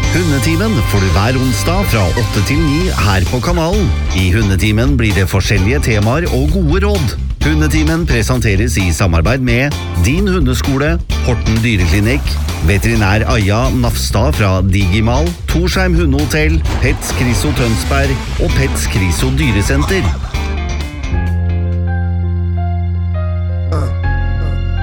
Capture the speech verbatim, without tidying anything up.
Hundetimen får du hver onsdag fra åtte til ni her på kanalen. I Hundetimen blir det forskjellige temaer og gode råd. Hundetimen presenteres i samarbeid med Din Hundeskole, Horten Dyreklinikk, Veterinær Aja Nafstad fra Digimal, Torsheim Hundehotell, Pets Kriso Tønsberg og Pets Kriso Dyresenter.